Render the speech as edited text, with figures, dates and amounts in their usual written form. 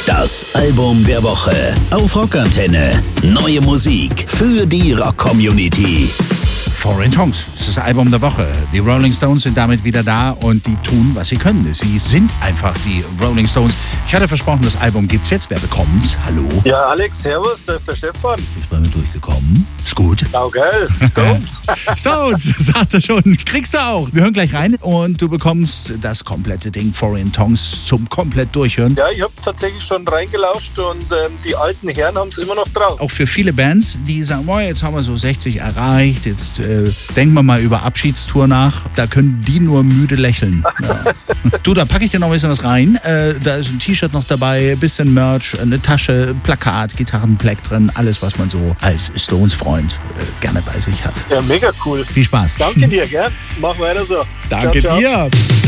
Das Album der Woche auf Rockantenne. Neue Musik für die Rock-Community. Foreign Tongues, das ist das Album der Woche. Die Rolling Stones sind damit wieder da und die tun, was sie können. Sie sind einfach die Rolling Stones. Ich hatte versprochen, das Album gibt's jetzt. Wer bekommt's? Hallo? Ja, Alex, servus, das ist der Stefan. Ist bei mir durchgekommen. Ist gut. Oh, geil, Stones. Stones, sagt er schon. Kriegst du auch. Wir hören gleich rein und du bekommst das komplette Ding Foreign Tongues zum komplett durchhören. Ja, ich habe tatsächlich schon reingelauscht und die alten Herren haben es immer noch drauf. Auch für viele Bands, die sagen, boah, jetzt haben wir so 60 erreicht, jetzt denken wir mal über Abschiedstour nach. Da können die nur müde lächeln. Ja. Du, da packe ich dir noch ein bisschen was rein. Da ist ein T-Shirt noch dabei, ein bisschen Merch, eine Tasche, Plakat, Gitarrenblack drin, alles, was man so als Stones-Freund gerne bei sich hat. Ja, mega cool. Viel Spaß. Danke dir, gell? Mach weiter so. Danke ciao, ciao. dir.